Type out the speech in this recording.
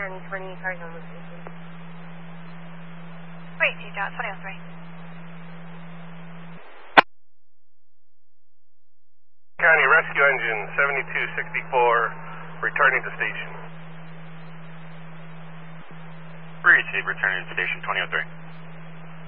2020, cars on the station. Wait, T-Dot, 2003. County Rescue Engine 7264, returning to station. Received, returning to station 2003.